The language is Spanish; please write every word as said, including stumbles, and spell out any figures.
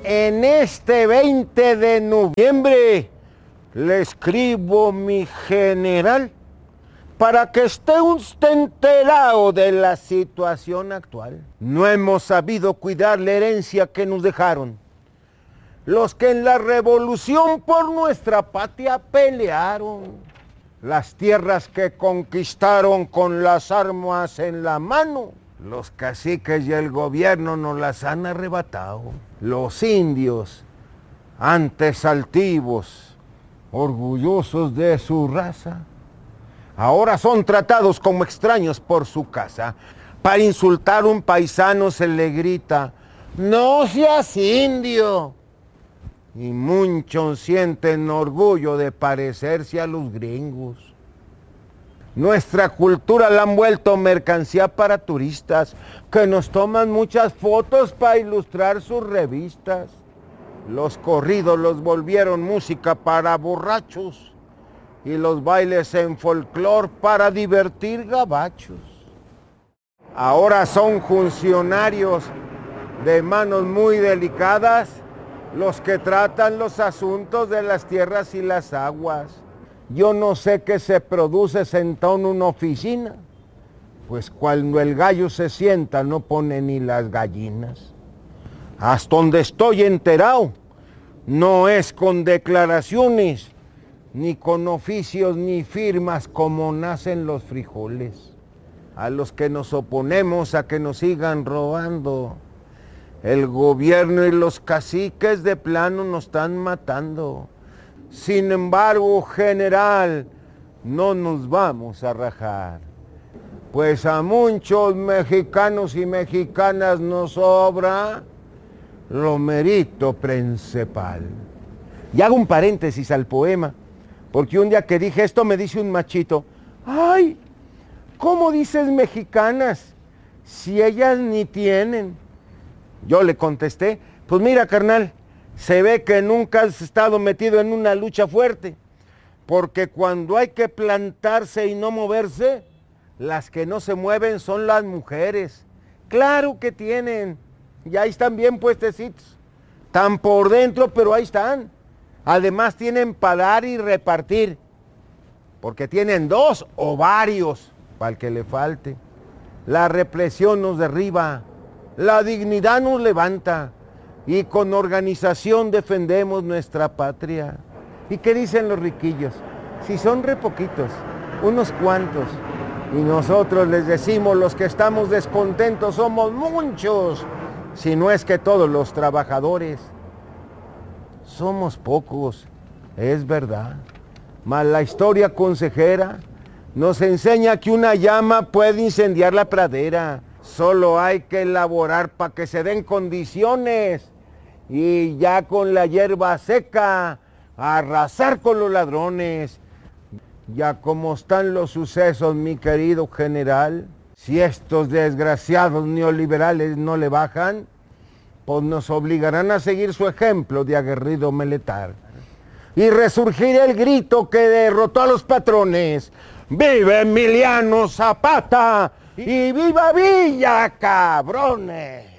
En este veinte de noviembre le escribo, mi general, para que esté usted enterado de la situación actual. No hemos sabido cuidar la herencia que nos dejaron los que en la revolución por nuestra patria pelearon. Las tierras que conquistaron con las armas en la mano, los caciques y el gobierno nos las han arrebatado. Los indios, antes altivos, orgullosos de su raza, ahora son tratados como extraños por su casa. Para insultar a un paisano se le grita: no seas indio. Y muchos sienten orgullo de parecerse a los gringos. Nuestra cultura la han vuelto mercancía para turistas que nos toman muchas fotos para ilustrar sus revistas. Los corridos los volvieron música para borrachos y los bailes en folclor para divertir gabachos. Ahora son funcionarios de manos muy delicadas los que tratan los asuntos de las tierras y las aguas. Yo no sé qué se produce sentado en una oficina, pues cuando el gallo se sienta no pone ni las gallinas. Hasta donde estoy enterado, no es con declaraciones, ni con oficios, ni firmas como nacen los frijoles, a los que nos oponemos a que nos sigan robando. El gobierno y los caciques de plano nos están matando. Sin embargo, general, no nos vamos a rajar, pues a muchos mexicanos y mexicanas nos sobra lo mérito principal. Y hago un paréntesis al poema, porque un día que dije esto me dice un machito: ¡ay! ¿Cómo dices mexicanas si ellas ni tienen? Yo le contesté: pues mira, carnal, se ve que nunca has estado metido en una lucha fuerte, porque cuando hay que plantarse y no moverse, las que no se mueven son las mujeres. Claro que tienen, y ahí están bien puestecitos, están por dentro, pero ahí están. Además tienen para dar y repartir, porque tienen dos o varios, para el que le falte. La represión nos derriba, la dignidad nos levanta, y con organización defendemos nuestra patria. ¿Y qué dicen los riquillos? Si son re poquitos, unos cuantos, y nosotros les decimos, los que estamos descontentos somos muchos, si no es que todos los trabajadores. Somos pocos, es verdad, mas la historia consejera nos enseña que una llama puede incendiar la pradera. Solo hay que elaborar para que se den condiciones y ya con la hierba seca arrasar con los ladrones. Ya como están los sucesos, mi querido general, si estos desgraciados neoliberales no le bajan, pues nos obligarán a seguir su ejemplo de aguerrido militar. Y resurgirá el grito que derrotó a los patrones: ¡viva Emiliano Zapata! ¡Y viva Villa, cabrones!